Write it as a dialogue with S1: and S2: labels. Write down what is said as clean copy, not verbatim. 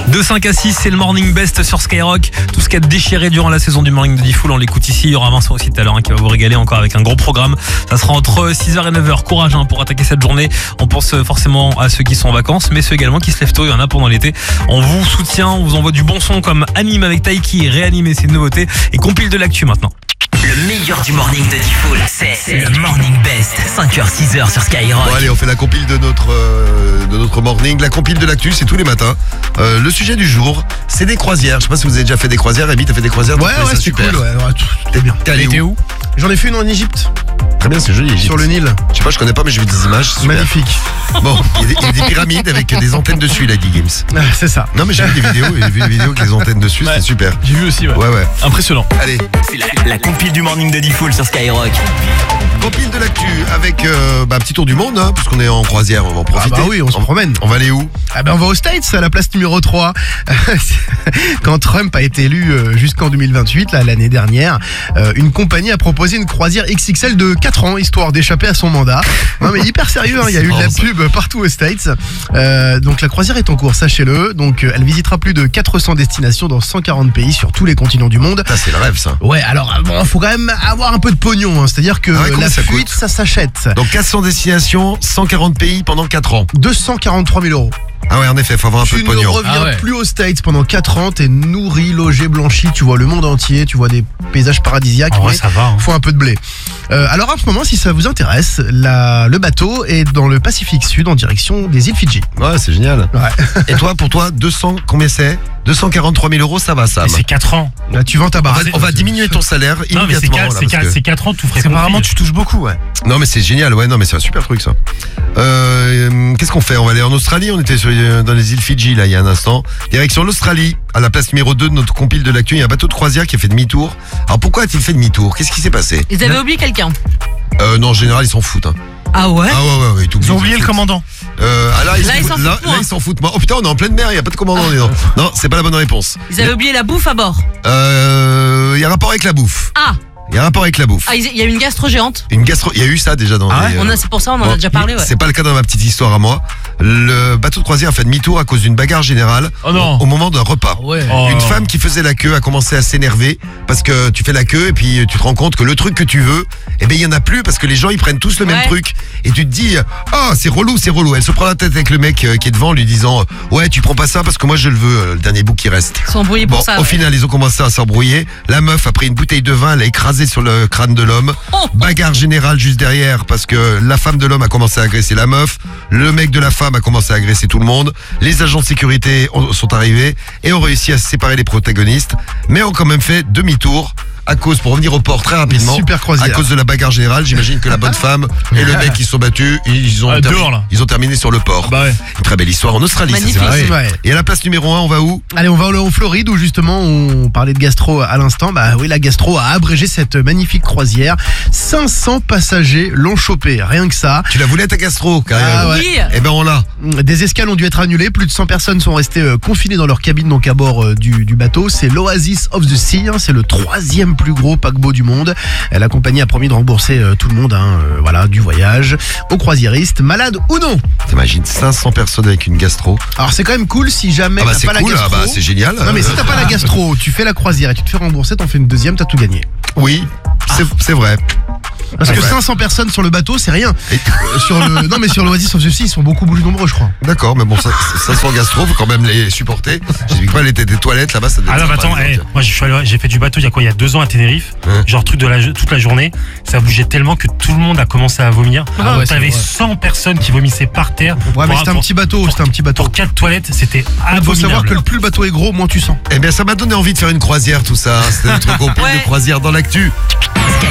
S1: De 5 à 6, c'est le Morning Best sur Skyrock. Tout ce qui a déchiré durant la saison du Morning de Diffoul, on l'écoute ici. Il y aura Vincent aussi tout à l'heure qui va vous régaler encore avec un gros programme. Ça sera entre 6h et 9h. Courage pour attaquer cette journée. On pense forcément à ceux qui sont en vacances, mais ceux également qui se lèvent tôt. Il y en a pendant l'été. On vous soutient, on vous envoie du bon son comme Anime avec Taiki, Réanimé, c'est une nouveauté. Et compile de l'actu maintenant.
S2: Le meilleur du Morning de Diffoul, c'est le Morning Best, 5h, 6h sur Skyrock.
S3: Bon allez, on fait la compile de notre morning. La compile de l'actu, c'est tous les matins. Le sujet du jour, c'est des croisières. Je sais pas si vous avez déjà fait des croisières. Rémi, t'as fait des croisières?
S4: Ouais, c'est
S3: super.
S4: cool. Ouais, t'es bien.
S3: T'es allé où?
S4: J'en ai fait une en Égypte.
S3: Très bien, c'est joli. Égypte.
S4: Sur le Nil.
S3: Je sais pas, je connais pas, mais j'ai vu des images. Super.
S4: Magnifique.
S3: Bon, il y a des pyramides avec des antennes dessus, là, dit Games.
S4: C'est ça.
S3: Non, mais j'ai vu des vidéos. J'ai vu des vidéos avec des antennes dessus,
S5: Ouais.
S3: c'est super.
S5: J'ai vu aussi, ouais.
S3: Ouais.
S5: Impressionnant.
S3: Allez,
S2: C'est la compile du Morning de Diffoul sur Skyrock.
S3: compile de l'actu avec un petit tour du monde, hein, puisqu'on est en croisière, on va en profiter.
S4: Ah bah oui, on se promène.
S3: On va aller où?
S4: Ah ben on va aux States, à la place numéro 3. Quand Trump a été élu jusqu'en 2028, là, l'année dernière, une compagnie a proposé une croisière XXL de 4 ans, histoire d'échapper à son mandat. Non mais hyper sérieux, hein, il y a eu de la pub partout aux States. Donc la croisière est en cours, sachez-le. Donc elle visitera plus de 400 destinations dans 140 pays sur tous les continents du monde.
S3: Ça, c'est le rêve, ça.
S4: Ouais, alors bon, faut quand même avoir un peu de pognon, hein, c'est-à-dire que
S3: Ah ouais, combien
S4: la
S3: ça
S4: fuite,
S3: coûte
S4: ça s'achète.
S3: Donc 400 destinations, 140 pays pendant 4 ans.
S4: 243 000 €.
S3: Ah ouais, en effet, faut avoir un peu
S4: Tu
S3: de
S4: ne
S3: pognon.
S4: reviens
S5: Ah ouais.
S4: plus aux States pendant 4 ans, t'es nourri, logé, blanchi, tu vois le monde entier, tu vois des paysages paradisiaques,
S5: En vrai,
S4: mais
S5: ça va. Hein.
S4: faut un peu de blé. Alors en ce moment, si ça vous intéresse, le bateau est dans le Pacifique Sud en direction des îles Fidji.
S3: Ouais, c'est génial.
S4: Ouais.
S3: Et toi, pour toi, 200, combien c'est? 243 000 €, ça va, Sam.
S5: Mais c'est 4 ans.
S4: Là, tu vends ta
S3: On
S4: baraque.
S3: va diminuer ton salaire
S5: Non, mais
S3: immédiatement. là, parce que-
S5: c'est 4 ans, tout frais.
S3: apparemment, tu touches beaucoup, ouais. Non, mais c'est génial, ouais, non, mais c'est un super truc, ça. Qu'est-ce qu'on fait? On va aller en Australie, on était dans les îles Fidji, là, il y a un instant. Direction l'Australie, à la place numéro 2 de notre compile de l'actu, il y a un bateau de croisière qui a fait demi-tour. Alors, pourquoi a-t-il fait demi-tour? Qu'est-ce qui s'est passé?
S6: Ils avaient oublié quelqu'un.
S3: Non, en général, ils s'en foutent, hein.
S6: Ah ouais?
S3: Ah ouais,
S5: Ils ont oublié le commandant.
S3: Là,
S6: Là, ils s'en foutent
S3: là,
S6: moins.
S3: ils s'en foutent. Oh putain, on est en pleine mer, il n'y a pas de commandant. Non, c'est pas la bonne réponse.
S6: Ils avaient oublié la bouffe à bord.
S3: Il y a un rapport avec la bouffe.
S6: Ah,
S3: Il y a un rapport avec la bouffe.
S6: il y a eu une gastro géante.
S3: Une gastro, il y a eu ça déjà dans
S5: Ah
S3: les,
S6: On a, c'est pour ça, on en
S3: bon,
S6: a déjà parlé, ouais.
S3: C'est pas le cas dans ma petite histoire à moi. Le bateau de croisière a fait demi-tour à cause d'une bagarre générale
S5: Oh non.
S3: au moment d'un repas.
S4: Ouais.
S5: Oh.
S3: Une femme qui faisait la queue a commencé à s'énerver parce que tu fais la queue et puis tu te rends compte que le truc que tu veux, eh ben il y en a plus parce que les gens ils prennent tous le même
S6: Ouais.
S3: truc et tu te dis ah c'est relou. Elle se prend la tête avec le mec qui est devant lui disant ouais tu prends pas ça parce que moi je le veux le dernier bout qui reste.
S6: Ils sont embrouillés pour
S3: Bon,
S6: ça.
S3: au
S6: ouais.
S3: final, ils ont commencé à s'embrouiller. La meuf a pris une bouteille de vin, elle a écrasé sur le crâne de l'homme.
S6: Oh.
S3: Bagarre générale juste derrière parce que la femme de l'homme a commencé à agresser la meuf. Le mec de la femme a commencé à agresser tout le monde. Les agents de sécurité sont arrivés et ont réussi à séparer les protagonistes, mais ont quand même fait demi-tour. À cause, pour revenir au port très rapidement,
S4: Super croisière.
S3: à cause de la bagarre générale, j'imagine que la bonne femme et le mec qui se sont battus, ils ont
S5: Dehors, là.
S3: terminé sur le port.
S5: Bah ouais.
S3: Une très belle histoire en Australie, ça, c'est
S6: Magnifique.
S3: vrai.
S4: Ouais.
S3: Et à la place numéro 1, on va où?
S4: Allez, on va en Floride où justement on parlait de gastro à l'instant. Bah oui, la gastro a abrégé cette magnifique croisière. 500 passagers l'ont chopé, rien que ça.
S3: Tu la voulais ta gastro, carrément.
S4: Ah ouais.
S6: Oui.
S3: Eh ben on l'a.
S4: Des escales ont dû être annulées. Plus de 100 personnes sont restées confinées dans leur cabine donc à bord du bateau. C'est l'Oasis of the Sea. Hein, c'est le 3e plus gros paquebot du monde. La compagnie a promis de rembourser tout le monde, voilà, du voyage aux croisiéristes, malades ou non.
S3: T'imagines 500 personnes avec une gastro.
S4: Alors c'est quand même cool si jamais
S3: Ah bah
S4: t'as
S3: c'est
S4: pas
S3: cool,
S4: la gastro.
S3: c'est génial.
S4: Non mais si t'as pas la gastro, tu fais la croisière et tu te fais rembourser, t'en fais une deuxième, t'as tout gagné.
S3: Oui, c'est vrai.
S4: Parce que
S3: Ouais.
S4: 500 personnes sur le bateau, c'est rien.
S3: Et-
S4: Non mais sur l'Oasis of the Sea, ils sont beaucoup plus nombreux, je crois.
S3: D'accord, mais bon, 500 gastro, faut quand même les supporter. J'explique pas, des toilettes là-bas, ça doit
S5: Ah
S3: être
S5: non, mais
S3: sympa,
S5: attends,
S3: les gens.
S5: moi j'ai fait du bateau il y a 2 ans à Tenerife.
S3: Hein.
S5: Genre truc toute la journée. Ça bougeait tellement que tout le monde a commencé à vomir.
S4: Ah ouais,
S5: T'avais
S4: c'est vrai.
S5: 100 personnes qui vomissaient par terre.
S4: Ouais mais c'était un petit bateau, c'était un petit bateau.
S5: Pour 4 toilettes, c'était
S4: Il faut savoir que
S5: abominable.
S4: plus le bateau est gros, moins tu sens.
S3: Eh bien, ça m'a donné envie de faire une croisière, tout ça. C'était notre compil
S6: Ouais.
S3: de croisière dans l'actu.